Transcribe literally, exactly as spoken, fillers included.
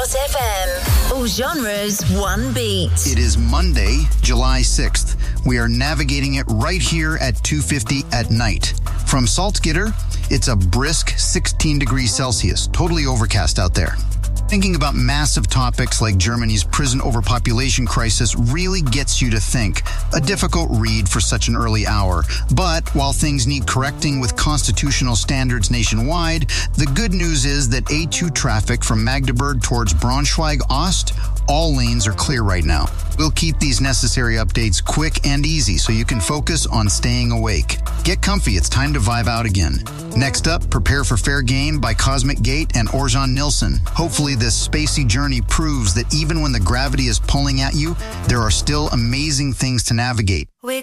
Hot F M. All genres, one beat. It is Monday, July sixth. We are navigating it right here at two fifty at night. From Salzgitter, it's a brisk sixteen degrees Celsius, totally overcast out there. Thinking about massive topics like Germany's prison overpopulation crisis really gets you to think. A difficult read for such an early hour. But while things need correcting with constitutional standards nationwide, the good news is that A two traffic from Magdeburg towards Braunschweig-Ost, all lanes are clear right now. We'll keep these necessary updates quick and easy so you can focus on staying awake. Get comfy, it's time to vibe out again. Next up, prepare for Fair Game by Cosmic Gate and Orjan Nilsson. Hopefully this spacey journey proves that even when the gravity is pulling at you, there are still amazing things to navigate.